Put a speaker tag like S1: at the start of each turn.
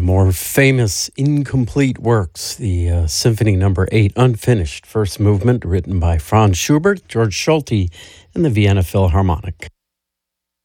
S1: more famous incomplete works, the Symphony No. 8 Unfinished First Movement, written by Franz Schubert, George Solti, and the Vienna Philharmonic.